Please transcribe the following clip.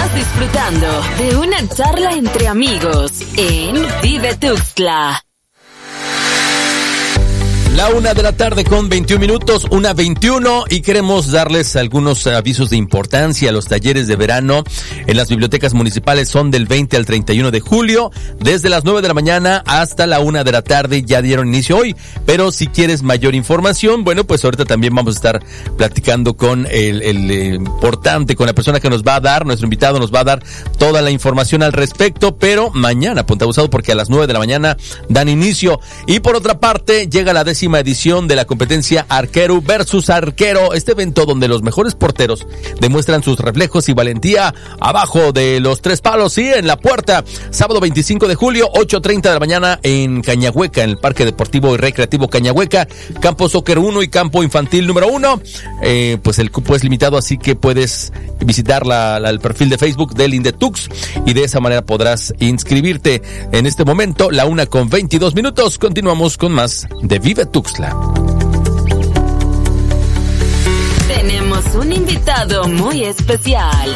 Estás disfrutando de una charla entre amigos en Vive Tuxtla. La 1:00 con 21 minutos, 1:21, y queremos darles algunos avisos de importancia. Los talleres de verano en las bibliotecas municipales son del 20 al 31 de julio, desde las 9 de la mañana hasta la 1 p.m, ya dieron inicio hoy, pero si quieres mayor información, bueno, pues ahorita también vamos a estar platicando con el importante, con la persona que nos va a dar, nuestro invitado nos va a dar toda la información al respecto, pero mañana, ponte abusado, porque a las 9 de la mañana dan inicio. Y por otra parte, llega la 10ª edición de la competencia Arquero versus Arquero, este evento donde los mejores porteros demuestran sus reflejos y valentía abajo de los 3 palos y en la puerta. Sábado 25 de julio, 8:30 de la mañana en Cañahueca, en el Parque Deportivo y Recreativo Cañahueca, Campo Soccer 1 y Campo Infantil número 1. Pues el cupo es limitado, así que puedes visitar el perfil de Facebook del Indetux y de esa manera podrás inscribirte. En este momento, la 1:22. Continuamos con más de Vive Tuxtla. Tenemos un invitado muy especial